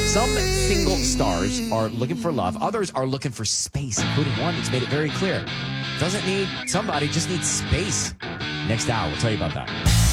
Some single stars are looking for love. Others are looking for space, including one that's made it very clear. Doesn't need somebody, just needs space. Next hour, we'll tell you about that.